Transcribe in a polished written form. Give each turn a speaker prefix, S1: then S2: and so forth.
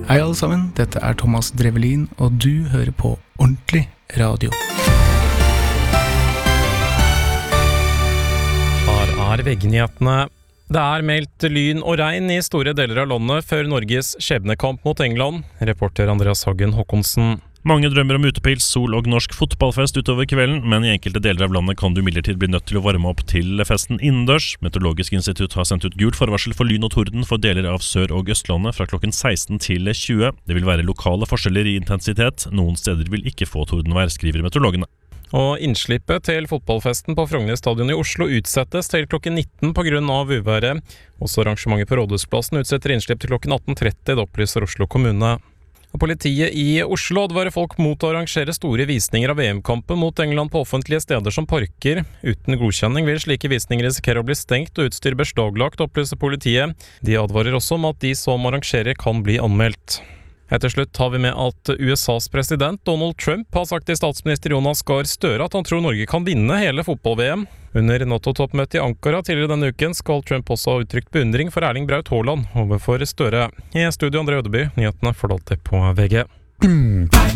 S1: Hei alle sammen, dette er Thomas Drevelin, og du hører på Ordentlig Radio.
S2: Her er VG-nyhetene. Det er meldt lyn og regn i store deler av landet før Norges skjebnekamp mot England. Reporter Andreas Hagen Håkonsen.
S3: Mange drømmer om utepils, sol og norsk fotballfest utover kvelden, men i enkelte deler av landet kan du imidlertid bli nødt til å varme opp til festen innendørs. Meteorologisk institutt har sendt ut gult forvarsel for lyn og torden for deler av Sør- og Østlandet fra klokken 16 til 20. Det vil være lokale forskjeller i intensitet. Noen steder vil ikke få tordenvær, skriver meteorologene.
S2: Og innslippet til fotballfesten på Frogner stadion i Oslo utsettes til klokken 19 på grunn av uværet. Også arrangementet på Rådhusplassen utsetter innslipp til klokken 18.30, det opplyser Oslo kommune. Og politiet i Oslo advarer folk mot å arrangere store visninger av VM-kampen mot England på offentlige steder som parker. Uten godkjenning vil slike visninger risikere å bli stengt og utstyr beslaglagt, opplyser politiet. De advarer også om at de som arrangerer kan bli anmeldt. Etter slutt tar vi med at USAs president Donald Trump har sagt til statsminister Jonas Gahr Støre at han tror Norge kan vinne hele fotball-VM. Under NATO-toppmøtet i Ankara tidligere denne uken skal Trump også ha uttrykt beundring for Erling Braut Haaland overfor Støre. I studio André Ødeby, nyhetene får du alltid på VG.